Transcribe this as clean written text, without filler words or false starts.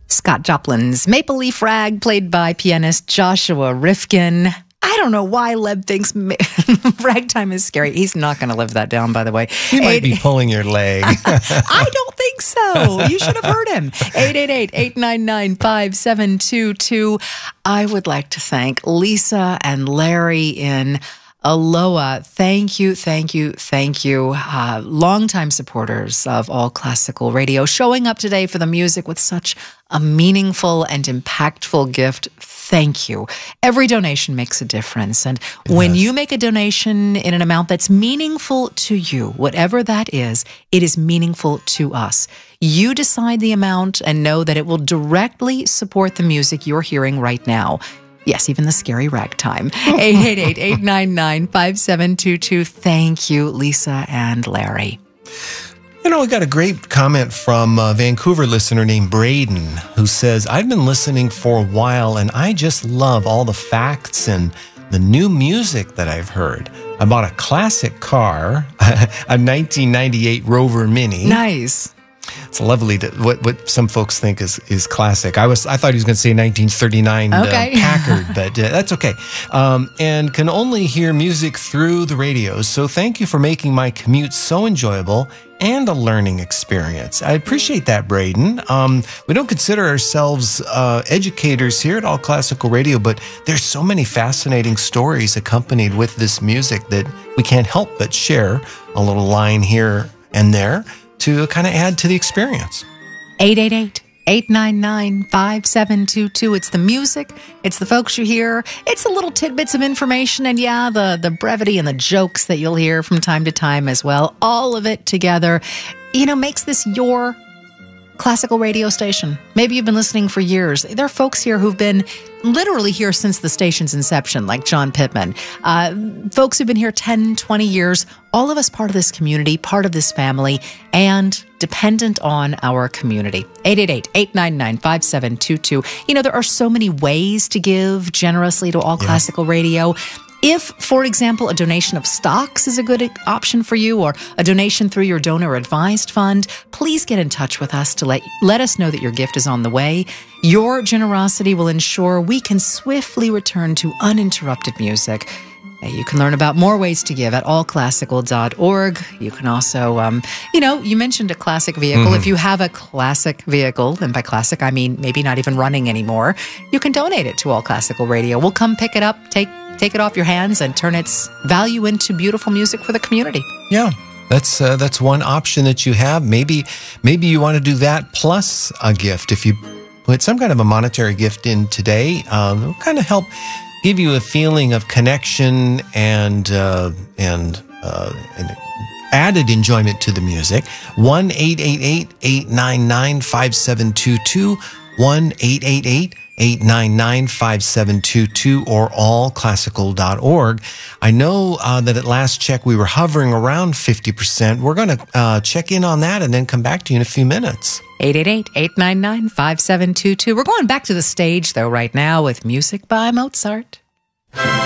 Scott Joplin's Maple Leaf Rag, played by pianist Joshua Rifkin. I don't know why Leb thinks ragtime is scary. He's not going to live that down, by the way. He might be pulling your leg. I don't think so. You should have heard him. 888-899-5722. I would like to thank Lisa and Larry in Aloha. Thank you, thank you, thank you. Longtime supporters of All Classical Radio, showing up today for the music with such a meaningful and impactful gift. Thank you. Every donation makes a difference. And when you make a donation in an amount that's meaningful to you, whatever that is, it is meaningful to us. You decide the amount and know that it will directly support the music you're hearing right now. Yes, even the scary ragtime. 888-899-5722. Thank you, Lisa and Larry. You know, we got a great comment from a Vancouver listener named Braden, who says, I've been listening for a while and I just love all the facts and the new music that I've heard. I bought a classic car, a 1998 Rover Mini. Nice. It's lovely to, what some folks think is classic. I thought he was going to say 1939 Packard, but that's okay. And can only hear music through the radio. So thank you for making my commute so enjoyable and a learning experience. I appreciate that, Braden. We don't consider ourselves educators here at All Classical Radio, but there's so many fascinating stories accompanied with this music that we can't help but share a little line here and there to kind of add to the experience. 888-899-5722. It's the music. It's the folks you hear. It's the little tidbits of information. And yeah, the brevity and the jokes that you'll hear from time to time as well. All of it together, makes this your classical radio station. Maybe you've been listening for years. There are folks here who've been literally here since the station's inception, like John Pittman. Folks who've been here 10, 20 years. All of us part of this community, part of this family, and dependent on our community. 888-899-5722. There are so many ways to give generously to All Classical Radio. If, for example, a donation of stocks is a good option for you, or a donation through your donor advised fund, please get in touch with us to let us know that your gift is on the way. Your generosity will ensure we can swiftly return to uninterrupted music. You can learn about more ways to give at allclassical.org. You can also, you mentioned a classic vehicle. Mm-hmm. If you have a classic vehicle, and by classic, I mean maybe not even running anymore, you can donate it to All Classical Radio. We'll come pick it up, take it off your hands, and turn its value into beautiful music for the community. Yeah. That's one option that you have. Maybe you want to do that plus a gift. If you put some kind of a monetary gift in today, it'll kind of help give you a feeling of connection and added enjoyment to the music. 1-888-899-5722, 1-888-899-5722, or allclassical.org. I know that at last check we were hovering around 50%. We're going to check in on that and then come back to you in a few minutes. 888-899-5722. We're going back to the stage, though, right now with music by Mozart.